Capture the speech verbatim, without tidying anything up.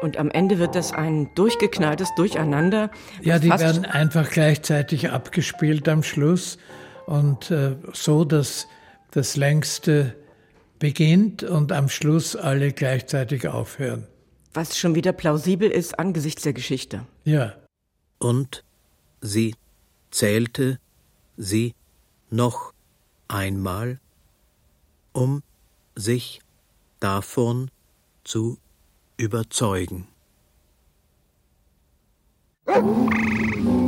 Und am Ende wird das ein durchgeknalltes Durcheinander. Ja, die werden einfach gleichzeitig abgespielt am Schluss und äh, so, dass das Längste beginnt und am Schluss alle gleichzeitig aufhören. Was schon wieder plausibel ist angesichts der Geschichte. Ja. Und sie zählte sie noch einmal, um sich davon zu überzeugen.